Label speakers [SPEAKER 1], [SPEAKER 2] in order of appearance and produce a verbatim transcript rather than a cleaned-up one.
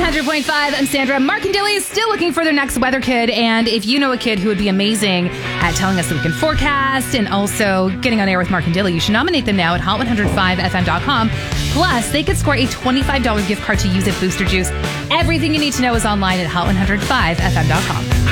[SPEAKER 1] hundred point five, I'm Sandra. Mark and Dilly is still looking for their next weather kid, and if you know a kid who would be amazing at telling us the weekend forecast and also getting on air with Mark and Dilly, you should nominate them now at hot one hundred five f m dot com. Plus, they could score a twenty-five dollars gift card to use at Booster Juice. Everything you need to know is online at hot one hundred five f m dot com.